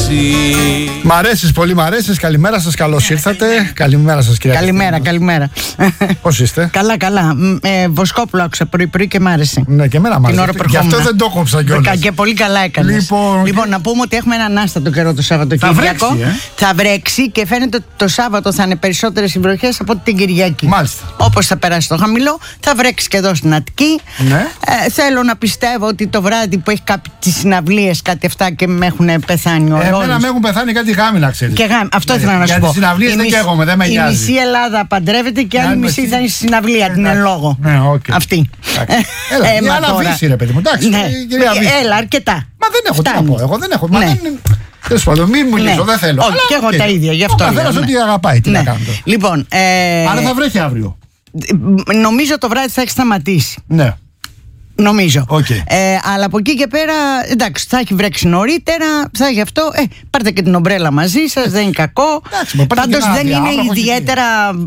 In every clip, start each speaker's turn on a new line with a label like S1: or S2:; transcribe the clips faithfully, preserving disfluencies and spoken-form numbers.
S1: εσύ.
S2: Μ' αρέσεις πολύ, μ' αρέσεις. Καλημέρα σας, καλώς ήρθατε. Καλημέρα σας, κυρία.
S3: Καλημέρα, καλημέρα.
S2: Πώς είστε?
S3: Καλά, καλά. Ε, Βοσκόπουλο άκουσα πρωί-πρωί και μ' άρεσε.
S2: Ναι, και εμένα μ' άρεσε. Γι' αυτό δεν το κόψα κιόλας.
S3: Και πολύ καλά έκανες.
S2: Λοιπόν,
S3: λοιπόν, να πούμε ότι έχουμε έναν άστατο καιρό το Σαββατοκύριακο.
S2: Θα βρέξει, ε?
S3: Θα βρέξει και φαίνεται ότι το Σάββατο θα είναι περισσότερες οι βροχές από την Κυριακή.
S2: Μάλιστα.
S3: Όπως θα περάσει το χαμηλό, θα βρέξει και εδώ στην Αττική.
S2: Ναι.
S3: Ε, θέλω να πιστεύω ότι το βράδυ που έχει κάποιες συναυλίες, κάτι αυτά και με έχουν πεθάνει όλους.
S2: Εμένα με έχουν πεθάνει κάτι γάμινα, ξέρεις.
S3: Και γάμ, αυτό
S2: ναι,
S3: ήθελα να σου
S2: για
S3: πω.
S2: τις συναυλίες δεν καίγομαι, δεν με
S3: η
S2: νοιάζει.
S3: Η μισή Ελλάδα παντρεύεται και η άλλη μισή θα είναι στη συναυλία, την εν λόγω.
S2: Ναι, okay.
S3: Αυτή.
S2: Έλα,
S3: ε,
S2: η άλλα Βύση, ρε παιδί μου, εντάξει.
S3: Ναι.
S2: Κυρία Βύση.
S3: Έλα, αρκετά.
S2: Μα δεν έχω τι να πω. Εγώ δεν έχω.
S3: Ναι.
S2: Μα δεν... Τέλος πάντων, μην μου λύσω,
S3: Ναι.
S2: δεν θέλω.
S3: Όχι, και εγώ τα ίδια, γι' αυτό.
S2: Ο καθένας ό,τι αγαπάει, τι
S3: ναι.
S2: να κάνω.
S3: Λοιπόν, ε...
S2: άρα θα βρέχει αύριο.
S3: Νομίζω το βράδυ θα έχει σταματήσει.
S2: Ναι.
S3: Νομίζω.
S2: Okay.
S3: Ε, αλλά από εκεί και πέρα, εντάξει, θα έχει βρέξει νωρίτερα, θα έχει αυτό. Ε, πάρτε και την ομπρέλα μαζί σας, δεν είναι κακό. Πάντως δεν είναι ιδιαίτερα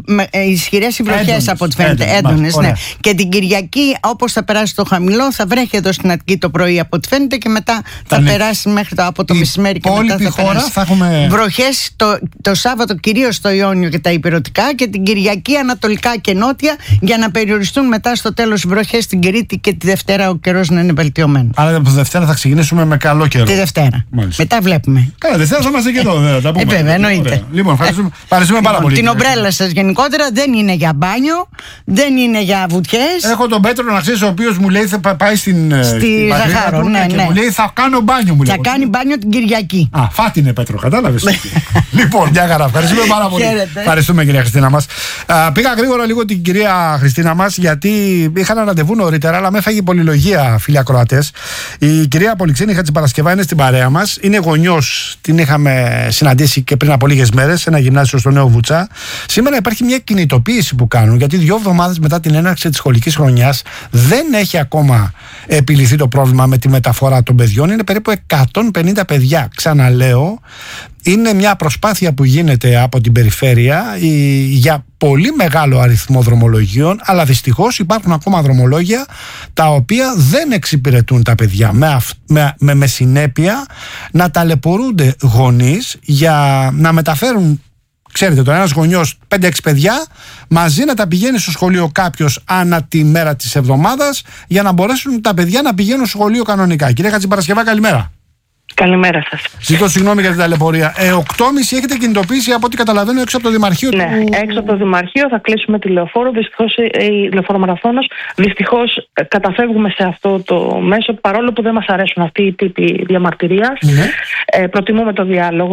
S3: ισχυρές οι βροχές από ό,τι φαίνεται. Έντονες, ναι. Και την Κυριακή, όπως θα περάσει το χαμηλό, θα βρέχει εδώ στην Αττική το πρωί από ό,τι φαίνεται και μετά θα
S2: ναι.
S3: περάσει μέχρι το, από το μεσημέρι και μετά θα
S2: χώρα
S3: περάσει.
S2: Θα έχουμε...
S3: βροχές το, το Σάββατο κυρίως στο Ιόνιο και τα υπηρετικά και την Κυριακή ανατολικά και νότια για να περιοριστούν μετά στο τέλος οι βροχές στην Κρήτη και τη Δευτέρα ο καιρός να είναι βελτιωμένο.
S2: Άρα από τη Δευτέρα θα ξεκινήσουμε με καλό καιρό.
S3: Τη Δευτέρα.
S2: Μάλιστα.
S3: Μετά βλέπουμε.
S2: Καλά, Δευτέρα θα είμαστε και εδώ. Δεν θα τα πούμε.
S3: Ε, βέβαια, εννοείται.
S2: Ωραία. Λοιπόν, ευχαριστούμε, ευχαριστούμε πάρα πολύ.
S3: Την ομπρέλα σας γενικότερα δεν είναι για μπάνιο, δεν είναι για βουτιές.
S2: Έχω τον Πέτρο να ξέρεις, ο οποίος μου λέει θα πάει στην.
S3: Στη Ζαχάρο, ναι,
S2: και
S3: ναι.
S2: μου λέει θα κάνω μπάνιο, μου λέει.
S3: Θα κάνει μπάνιο την Κυριακή.
S2: Α, φάτινε Πέτρο, κατάλαβες. Λοιπόν, μια χαρά. Ευχαριστούμε πάρα πολύ. Ευχαριστούμε, κυρία Χριστίνα μας. Πήγα γρήγορα λίγο την κυρία Χριστίνα μας, γιατί είχα ένα ραντεβού νωρίτερα, αλλά με έφαγε πολυλογία, φίλοι ακροατές. Η κυρία Πολυξένη Χατζηπαρασκευά είναι στην παρέα μας. Είναι γονιός, την είχαμε συναντήσει και πριν από λίγες μέρες σε ένα γυμνάσιο στο Νέο Βουτσά. Σήμερα υπάρχει μια κινητοποίηση που κάνουν, γιατί δύο εβδομάδες μετά την έναρξη της σχολικής χρονιάς δεν έχει ακόμα επιλυθεί το πρόβλημα με τη μεταφορά των παιδιών. Είναι περίπου εκατόν πενήντα παιδιά. Ξαναλέω, είναι μια προσπάθεια που γίνεται από την περιφέρεια για πολύ μεγάλο αριθμό δρομολογίων, αλλά δυστυχώς υπάρχουν ακόμα δρομολόγια τα οποία δεν εξυπηρετούν τα παιδιά, με, με, με, με συνέπεια να ταλαιπωρούνται γονείς για να μεταφέρουν, ξέρετε, το ένας γονιός πέντε έξι παιδιά μαζί να τα πηγαίνει στο σχολείο κάποιος ανά τη μέρα της εβδομάδας για να μπορέσουν τα παιδιά να πηγαίνουν στο σχολείο κανονικά. Κυρία Χατζηπαρασκευά, καλημέρα.
S4: Καλημέρα σας.
S2: Ζητώ συγγνώμη για την ταλαιπωρία. Ε, οκτώ και μισή έχετε κινητοποίηση από ό,τι καταλαβαίνω έξω από το Δημαρχείο.
S4: Ναι,
S2: του...
S4: έξω από το Δημαρχείο θα κλείσουμε τη λεωφόρο. Δυστυχώς η λεωφόρο Μαραθώνος. Δυστυχώς καταφεύγουμε σε αυτό το μέσο, παρόλο που δεν μας αρέσουν αυτοί οι τύποι διαμαρτυρίας. Ναι. Ε, προτιμούμε το διάλογο.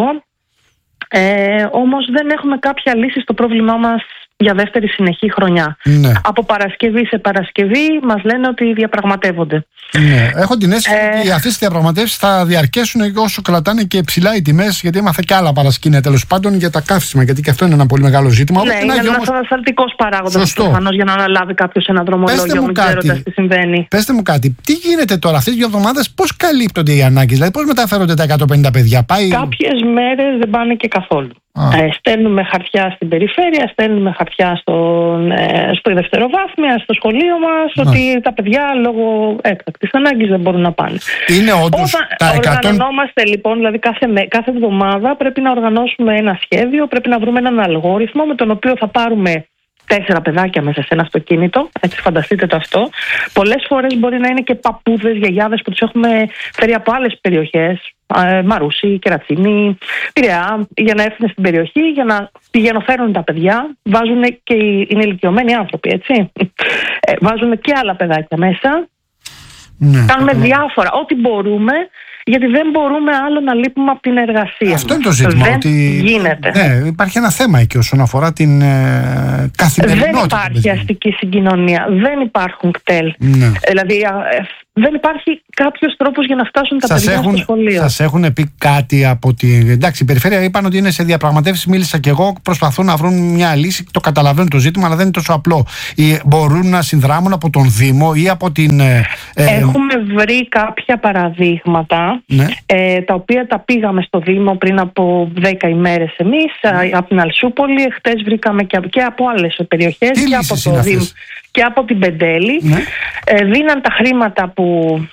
S4: Ε, όμως δεν έχουμε κάποια λύση στο πρόβλημά μας για δεύτερη συνεχή χρονιά. Ναι. Από Παρασκευή σε Παρασκευή μας λένε ότι διαπραγματεύονται.
S2: Ναι. Έχω την αίσθηση
S4: ε...
S2: ότι αυτές οι διαπραγματεύσεις θα διαρκέσουν όσο κρατάνε και ψηλά οι τιμές, γιατί έμαθα και άλλα παρασκήνια τέλος πάντων για τα καύσιμα, γιατί και αυτό είναι ένα πολύ μεγάλο ζήτημα.
S4: Ναι, είναι ένας όμως... ανασταλτικός παράγοντας προφανώς για να αναλάβει κάποιος ένα δρομολόγιο, μην ξέροντας τι συμβαίνει.
S2: Πέστε μου κάτι, τι γίνεται τώρα αυτές τις δύο εβδομάδες, πώς καλύπτονται οι ανάγκες, δηλαδή πώς μεταφέρονται τα εκατόν πενήντα παιδιά? Πάει...
S4: Κάποιες μέρες δεν πάνε και καθόλου. Ε, στέλνουμε χαρτιά στην περιφέρεια, στέλνουμε χαρτιά στον, ε, στο δευτεροβάθμια, στο σχολείο μας, ότι τα παιδιά λόγω έκτακτης ανάγκης δεν μπορούν να πάνε.
S2: Είναι όντως
S4: Όταν
S2: τα εκατό...
S4: οργανωνόμαστε λοιπόν, δηλαδή κάθε, κάθε εβδομάδα πρέπει να οργανώσουμε ένα σχέδιο, πρέπει να βρούμε έναν αλγόριθμο με τον οποίο θα πάρουμε τέσσερα παιδάκια μέσα σε ένα αυτοκίνητο, έτσι φανταστείτε το αυτό. Πολλές φορές μπορεί να είναι και παππούδες, γιαγιάδες που τους έχουμε φέρει από άλλες περιοχές, Μαρούσι, Κερατσίνη, Πειραιά, για να έρθουν στην περιοχή, για να πηγαίνουν τα παιδιά. Βάζουν και είναι ηλικιωμένοι άνθρωποι, έτσι. Ε, βάζουν και άλλα παιδάκια μέσα. Ναι, κάνουμε ναι. διάφορα, ό,τι μπορούμε, γιατί δεν μπορούμε άλλο να λείπουμε από την εργασία.
S2: Αυτό είναι το ζήτημα.
S4: Δεν
S2: ότι...
S4: γίνεται.
S2: Ναι, υπάρχει ένα θέμα εκεί όσον αφορά την ε, καθημερινότητα.
S4: Δεν υπάρχει αστική συγκοινωνία. Δεν υπάρχουν κτέλ. Ναι. Δηλαδή, ε, δεν υπάρχει κάποιος τρόπος για να φτάσουν τα
S2: σας
S4: παιδιά
S2: έχουν,
S4: στο σχολείο.
S2: Σας έχουν πει κάτι από την... Εντάξει, η περιφέρεια είπαν ότι είναι σε διαπραγματεύσεις, μίλησα και εγώ, προσπαθούν να βρουν μια λύση, το καταλαβαίνω το ζήτημα, αλλά δεν είναι τόσο απλό. Ή μπορούν να συνδράμουν από τον Δήμο ή από την... Ε,
S4: Έχουμε βρει κάποια παραδείγματα, ναι. ε, τα οποία τα πήγαμε στο Δήμο πριν από δέκα ημέρες εμείς, ναι. από την Αλσούπολη, χτες βρήκαμε και, και από άλλες περιοχές
S2: Τι
S4: και από το Δήμο και από την Πεντέλη. Ναι. Ε, δίναν τα χρήματα που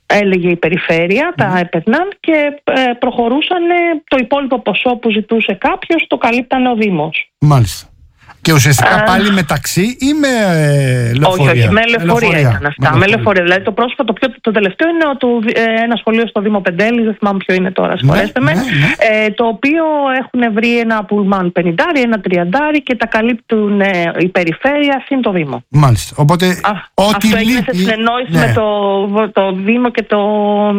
S4: έλεγε η περιφέρεια, mm. τα έπαιρναν και ε, προχωρούσαν το υπόλοιπο ποσό που ζητούσε κάποιος, το καλύπτανε ο Δήμος.
S2: Μάλιστα. Και ουσιαστικά uh, πάλι μεταξύ ή με ε, λεωφορεία?
S4: Όχι, όχι, με λεωφορεία ήταν αυτά. Με, με λεωφορεία. Δηλαδή το πρόσφατο, το, πιο, το τελευταίο είναι το, ε, ένα σχολείο στο Δήμο Πεντέλης, δεν θυμάμαι ποιο είναι τώρα, συγχωρέστε με, ναι, ναι. Ε, το οποίο έχουν βρει ένα πουλμάν πενηντάρι, ένα τριαντάρι και τα καλύπτουν ε, η περιφέρεια συν το Δήμο.
S2: Μάλιστα. Οπότε,
S4: Α,
S2: ό,τι
S4: αυτό έγινε σε συνεννόηση ναι. με το, το Δήμο και το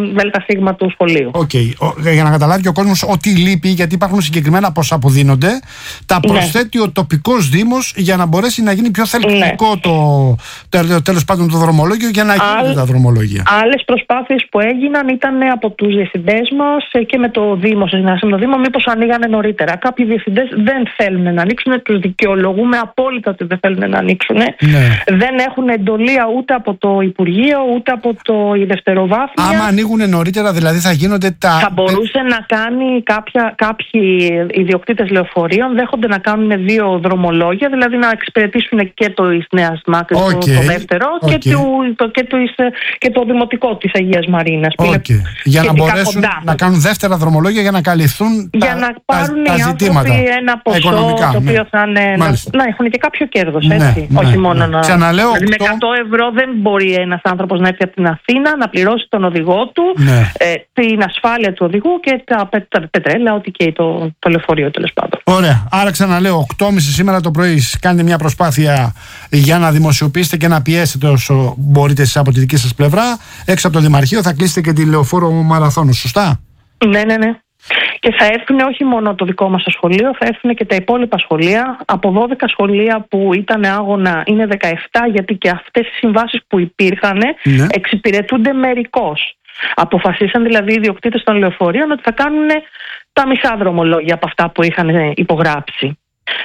S4: ΔΣ του σχολείου.
S2: Okay. Για να καταλάβει και ο κόσμος ό,τι λείπει, γιατί υπάρχουν συγκεκριμένα ποσά που δίνονται, τα προσθέτει ναι. ο τοπικός Δήμος για να μπορέσει να γίνει πιο θελκτικό ναι. το, το τέλος πάντων το δρομολόγιο, για να γίνουν Άλλ, τα δρομολόγια.
S4: Άλλες προσπάθειες που έγιναν ήταν από τους διευθυντές μας και με το Δήμο, σε συνεργασία με το Δήμο, μήπως ανοίγανε νωρίτερα. Κάποιοι διευθυντές δεν θέλουν να ανοίξουν, τους δικαιολογούμε απόλυτα ότι δεν θέλουν να ανοίξουν. Ναι. Δεν έχουν εντολή ούτε από το Υπουργείο ούτε από το η δευτεροβάθμια.
S2: Άμα ανοίγουν νωρίτερα, δηλαδή θα γίνονται τα.
S4: Θα μπορούσε να κάνει κάποια, κάποιοι ιδιοκτήτες λεωφορείων, δέχονται να κάνουν δύο δρομολόγια, δηλαδή να εξυπηρετήσουν και το εις Νέας Μάκρης, okay. το, το δεύτερο, okay. και, του, το, και, το, και το δημοτικό της Αγίας Μαρίνας.
S2: Okay. Για να μπορέσουν κοντά. να κάνουν δεύτερα δρομολόγια για να καλυφθούν
S4: για
S2: τα,
S4: να πάρουν
S2: τα,
S4: οι
S2: τα ζητήματα.
S4: Ένα ποσό
S2: οικονομικά,
S4: το οποίο ναι. θα είναι. Να, να έχουν και κάποιο κέρδος, έτσι.
S2: Ναι,
S4: όχι
S2: ναι,
S4: μόνο
S2: ναι.
S4: να.
S2: Ξαναλέω,
S4: δηλαδή με εκατό ευρώ δεν μπορεί ένας άνθρωπος να έρθει από την Αθήνα να πληρώσει τον οδηγό του,
S2: ναι.
S4: ε, την ασφάλεια του οδηγού και τα, τα πετρέλαια, ό,τι και το, το λεωφορείο τέλος πάντων.
S2: Ωραία. Άρα ξαναλέω, οκτώ και μισή σήμερα το πρωί κάνετε μια προσπάθεια για να δημοσιοποιήσετε και να πιέσετε όσο μπορείτε εσείς από τη δική σας πλευρά. Έξω από το Δημαρχείο θα κλείσετε και τη Λεωφόρο Μαραθώνο, σωστά?
S4: Ναι, ναι, ναι. Και θα έρθουν όχι μόνο το δικό μας το σχολείο, θα έρθουν και τα υπόλοιπα σχολεία. Από δώδεκα σχολεία που ήταν άγωνα είναι δεκαεπτά, γιατί και αυτές οι συμβάσεις που υπήρχαν ναι. εξυπηρετούνται μερικώς. Αποφασίσαν δηλαδή οι ιδιοκτήτες των λεωφορείων ότι θα κάνουν τα μισά δρομολόγια από αυτά που είχαν υπογράψει.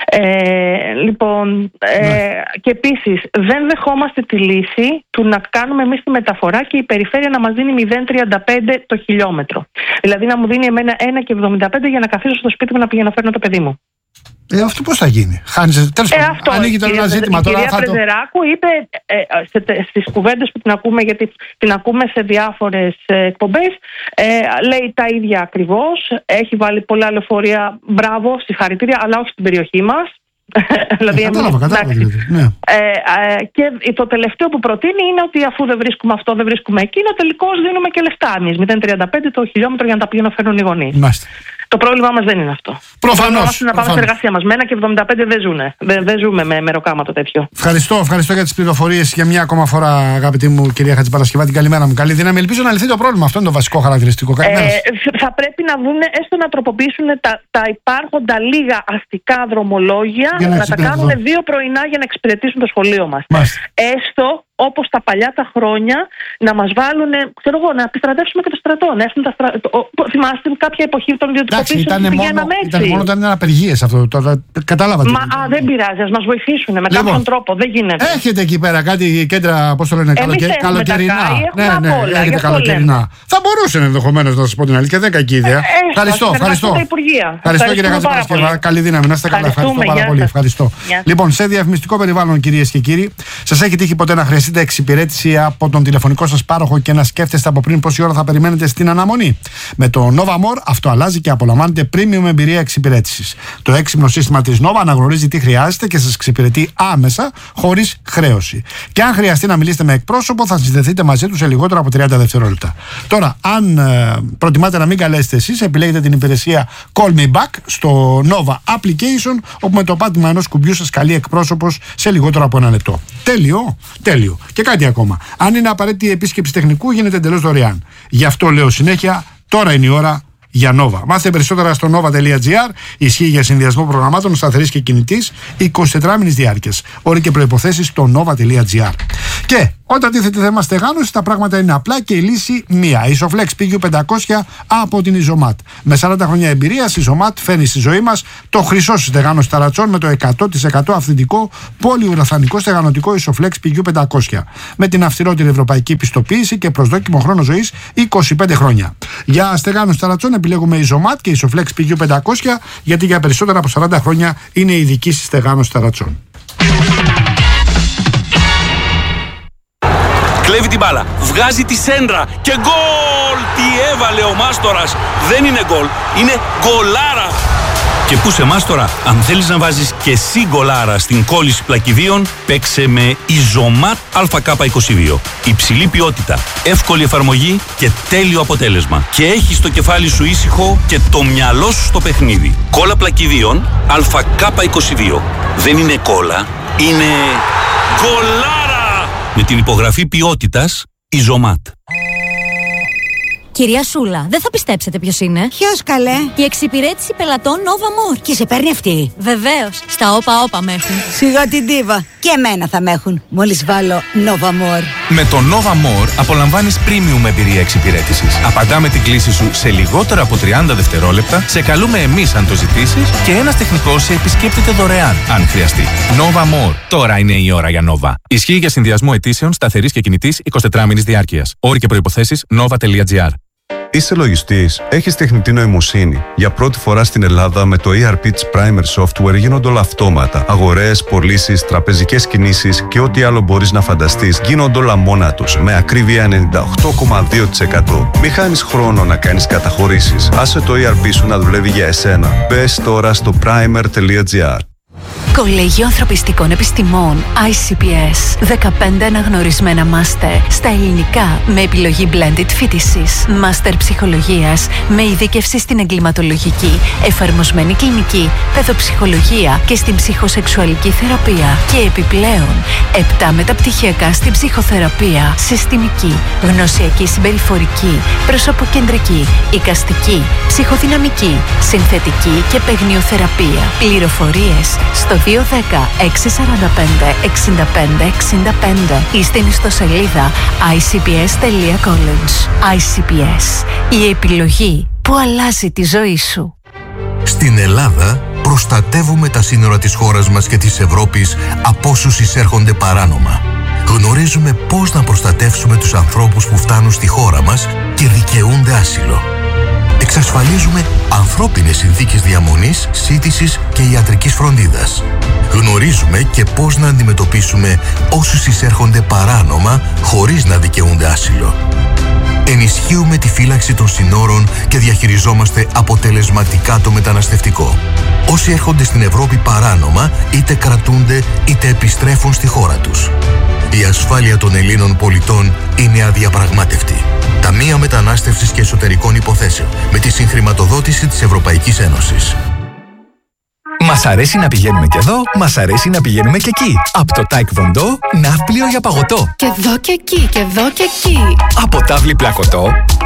S4: Ε, λοιπόν, ε, ναι. και επίσης δεν δεχόμαστε τη λύση του να κάνουμε εμείς τη μεταφορά και η περιφέρεια να μας δίνει μηδέν κόμμα τριάντα πέντε το χιλιόμετρο. Δηλαδή να μου δίνει εμένα ένα κόμμα εβδομήντα πέντε για να καθίσω στο σπίτι μου να πηγαίνω να φέρνω το παιδί μου.
S2: Ε, αυτό πώς θα γίνει? Χάνεις, τέλος
S4: ε, αυτό,
S2: ανοίγει το ένα ζήτημα.
S4: Η
S2: τώρα
S4: κυρία Πρεζεράκου το... είπε ε, στις κουβέντες που την ακούμε, γιατί την ακούμε σε διάφορες ε, εκπομπές, ε, λέει τα ίδια ακριβώς. Έχει βάλει πολλά λεωφορεία, μπράβο, συγχαρητήρια, αλλά όχι στην περιοχή μας. δηλαδή,
S2: ε, κατάλαβα, κατάλαβα. Ναι.
S4: Ε, ε, και το τελευταίο που προτείνει είναι ότι αφού δεν βρίσκουμε αυτό, δεν βρίσκουμε εκείνο, τελικώς δίνουμε και λεφτά εμείς. μηδέν κόμμα τριάντα πέντε το χιλιόμετρο για να τα πηγαίνουν να φέρουν οι γονείς.
S2: Μάλιστα.
S4: Το πρόβλημά μας δεν είναι αυτό.
S2: Προφανώς.
S4: Να πάμε στην εργασία μας. Με ένα και εβδομήντα πέντε δεν ζουνε. Δεν, δεν ζούμε με μεροκάματο τέτοιο.
S2: Ευχαριστώ, ευχαριστώ για τις πληροφορίες για μια ακόμα φορά, αγαπητή μου κυρία Χατζηπαρασκευάτη. Καλημέρα μου. Καλή δύναμη. Ελπίζω να λυθεί το πρόβλημα. Αυτό είναι το βασικό χαρακτηριστικό. Ε,
S4: θα πρέπει να δουν, έστω να τροποποιήσουν τα, τα υπάρχοντα λίγα αστικά δρομολόγια, να, να τα κάνουν δύο πρωινά για να εξυπηρετήσουν το σχολείο μας. Μάλιστα. Έστω όπως τα παλιά τα χρόνια να μας βάλουν, ξέρω εγώ, να επιστρατεύσουμε και το στρατό. Να έρθουν τα στρα... Θυμάστε κάποια εποχή των ιδιωτικοποιήσεων που πηγαίναμε έτσι.
S2: Ήταν μόνο όταν ήταν απεργίες αυτό. Τώρα, κατάλαβα.
S4: Μα α, δεν πειράζει, ας μας βοηθήσουν με λοιπόν, κάποιον τρόπο. Δεν γίνεται.
S2: Έχετε εκεί πέρα κάτι κέντρα, πώς το λένε, καλοκαι... καλοκαιρινά.
S4: Ναι, ναι,
S2: όλα, έχετε καλοκαιρινά. Θα μπορούσε ενδεχομένως να σας πω την αλήθεια, δεν κακή ιδέα. Ε,
S4: ευχαριστώ, ευχαριστώ.
S2: Ευχαριστώ κύριε Χατζηπαρασκευά. Καλή δύναμη, να είστε καλά. Ευχαριστώ πάρα πολύ. Ευχαριστώ. Λοιπόν, σε διαφημιστικό περιβάλλον, κυρίες και κύριοι, σας έχει τύχει ποτέ να χρειαστείτε εξυπηρέτηση από τον τηλεφωνικό σας πάροχο και να σκέφτεστε από πριν πόση ώρα θα περιμένετε στην αναμονή? Με το Nova More αυτό αλλάζει και απολαμβάνετε premium εμπειρία εξυπηρέτησης. Το έξυπνο σύστημα της Nova αναγνωρίζει τι χρειάζεται και σας εξυπηρετεί άμεσα, χωρίς χρέωση. Και αν χρειαστεί να μιλήσετε με εκπρόσωπο, θα συνδεθείτε μαζί του σε λιγότερο από τριάντα δευτερόλεπτα. Τώρα, αν ε, προτιμάτε να μην καλέσετε εσείς, επιλέγετε την υπηρεσία Call Me Back στο Nova Application, όπου με το πάτημα ενός κουμπιού σας καλεί εκπρόσωπος σε λιγότερο από ένα λεπτό. Τέλειο, τέλειο. Και κάτι ακόμα. Αν είναι απαραίτητη η επίσκεψη τεχνικού, γίνεται εντελώς δωρεάν. Γι' αυτό λέω συνέχεια, τώρα είναι η ώρα για Nova. Μάθετε περισσότερα στο nova τελεία gr. Ισχύει για συνδυασμό προγραμμάτων σταθερής και κινητής εικοσιτετράωρης διάρκειας. Όροι και προϋποθέσεις στο nova τελεία gr. Και όταν τίθεται θέμα στεγάνωση, τα πράγματα είναι απλά και η λύση μία. Η Isoflex πι γιου πεντακόσια από την Isomat. Με σαράντα χρόνια εμπειρίας, η Isomat φέρνει στη ζωή μας το χρυσό στεγάνωση ταρατσών με το εκατό τοις εκατό αυθεντικό πολυουραθανικό στεγανωτικό Isoflex πι γιου πεντακόσια. Με την αυστηρότερη ευρωπαϊκή πιστοποίηση και προσδόκιμο χρόνο ζωής είκοσι πέντε χρόνια. Για στεγάνωση ταρατσών επιλέγουμε Isomat και Isoflex πι γιου πεντακόσια, γιατί για περισσότερα από σαράντα χρόνια είναι η δική στη στεγάνωση ταρατσών.
S1: Κλέβει την μπάλα, βγάζει τη σέντρα και γκολ! Τι έβαλε ο Μάστορας! Δεν είναι γκολ, είναι γκολάρα! Και πού σε Μάστορα, αν θέλεις να βάζεις και εσύ γκολάρα στην κόλληση πλακιδίων, παίξε με Ιζωμάτ Α Κ είκοσι δύο. Υψηλή ποιότητα, εύκολη εφαρμογή και τέλειο αποτέλεσμα. Και έχεις το κεφάλι σου ήσυχο και το μυαλό σου στο παιχνίδι. Κόλλα πλακιδίων Α Κ είκοσι δύο. Δεν είναι κόλλα, είναι γκολάρα! Με την υπογραφή ποιότητας Ιζωμάτ.
S5: Κυρία Σούλα, δεν θα πιστέψετε ποιος είναι.
S6: Ποιος, καλέ?
S5: Η εξυπηρέτηση πελατών Nova More.
S6: Και σε παίρνει αυτή?
S5: Βεβαίως. Στα όπα όπα με έχουν.
S6: Σιγά την ντίβα. Και εμένα θα με έχουν. Μόλις βάλω Nova More.
S7: Με το Nova More απολαμβάνεις premium εμπειρία εξυπηρέτησης. Απαντάμε την κλήση σου σε λιγότερα από τριάντα δευτερόλεπτα, σε καλούμε εμείς αν το ζητήσεις και ένας τεχνικός σε επισκέπτεται δωρεάν αν χρειαστεί. Nova More. Τώρα είναι η ώρα για Nova. Ισχύει για συνδυασμό αιτήσεων σταθερής και κινητής εικοσιτετράμηνης διάρκειας. Όροι και προϋποθέσεις nova τελεία gr.
S8: Είσαι λογιστής, έχεις τεχνητή νοημοσύνη. Για πρώτη φορά στην Ελλάδα με το ι αρ πι της Primer Software γίνονται όλα αυτόματα. Αγορές, πωλήσεις, τραπεζικές κινήσεις και ό,τι άλλο μπορείς να φανταστείς γίνονται όλα μόνα τους με ακρίβεια ενενήντα οκτώ κόμμα δύο τοις εκατό. Μη χάνεις χρόνο να κάνεις καταχωρήσεις. Άσε το ι αρ πι σου να δουλεύει για εσένα. Μπες τώρα στο primer τελεία gr.
S9: Κολέγιο Ανθρωπιστικών Επιστημών άι σι πι ες. δεκαπέντε αναγνωρισμένα μάστερ στα ελληνικά με επιλογή blended φοιτησης. Μάστερ ψυχολογίας με ειδίκευση στην εγκληματολογική, εφαρμοσμένη κλινική, παιδοψυχολογία και στην ψυχοσεξουαλική θεραπεία. Και επιπλέον, επτά μεταπτυχιακά στην ψυχοθεραπεία, συστημική, γνωσιακή συμπεριφορική, προσωποκεντρική, εικαστική, ψυχοδυναμική, συνθετική και παιγνιοθεραπεία. Πληροφορίες στο δύο ένα μηδέν έξι τέσσερα πέντε εξήντα πέντε εξήντα πέντε ή στην ιστοσελίδα άι σι πι ες τελεία college. άι σι πι ες, η επιλογή που αλλάζει τη ζωή σου.
S10: Στην Ελλάδα προστατεύουμε τα σύνορα της χώρας μας και της Ευρώπης από όσους εισέρχονται παράνομα. Γνωρίζουμε πώς να προστατεύσουμε τους ανθρώπους που φτάνουν στη χώρα μας και δικαιούνται άσυλο. Εξασφαλίζουμε ανθρώπινες συνθήκες διαμονής, σύντησης και ιατρικής φροντίδας. Γνωρίζουμε και πώς να αντιμετωπίσουμε όσους εισέρχονται παράνομα χωρίς να δικαιούνται άσυλο. Ενισχύουμε τη φύλαξη των συνόρων και διαχειριζόμαστε αποτελεσματικά το μεταναστευτικό. Όσοι έρχονται στην Ευρώπη παράνομα είτε κρατούνται είτε επιστρέφουν στη χώρα τους. Η ασφάλεια των Ελλήνων πολιτών είναι αδιαπραγμάτευτη. Ταμεία Μετανάστευσης και Εσωτερικών Υποθέσεων με τη συγχρηματοδότηση της Ευρωπαϊκής Ένωσης.
S11: Μας αρέσει να πηγαίνουμε και εδώ, μας αρέσει να πηγαίνουμε και εκεί. Από το Taekwondo, ναύπλιο για παγωτό.
S12: Και εδώ και εκεί, και εδώ και εκεί.
S11: Από τάβλη πλακωτό